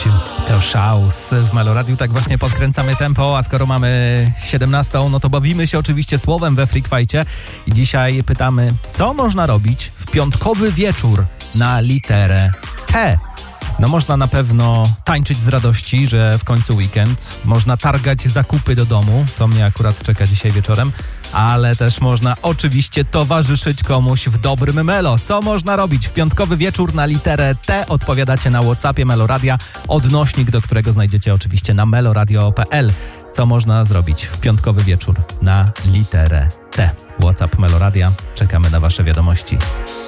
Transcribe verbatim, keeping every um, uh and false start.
To Szaus w Meloradiu. Tak właśnie podkręcamy tempo, a skoro mamy siedemnastą, no to bawimy się oczywiście słowem we Freak Fightcie. I dzisiaj pytamy, co można robić w piątkowy wieczór na literę T? No można na pewno tańczyć z radości, że w końcu weekend. Można targać zakupy do domu. To mnie akurat czeka dzisiaj wieczorem. Ale też można oczywiście towarzyszyć komuś w dobrym melo. Co można robić w piątkowy wieczór na literę T? Odpowiadacie na WhatsAppie Meloradia, odnośnik do którego znajdziecie oczywiście na meloradio kropka p l. Co można zrobić w piątkowy wieczór na literę T? WhatsApp Meloradia. Czekamy na wasze wiadomości.